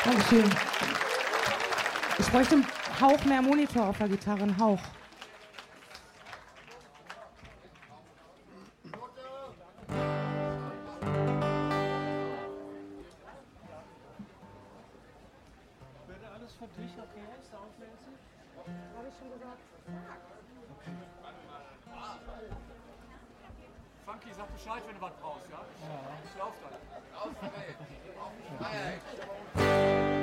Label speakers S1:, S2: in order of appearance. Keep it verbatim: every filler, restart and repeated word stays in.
S1: Dankeschön. Ich bräuchte einen Hauch mehr Monitor auf der Gitarre, einen Hauch.
S2: Wäre alles für dich okay, soundmäßig?
S1: Habe ich schon gesagt.
S3: Funky, sag Bescheid, wenn du was brauchst, ja?
S2: Ja.
S3: Ich lauf dann.
S2: Okay.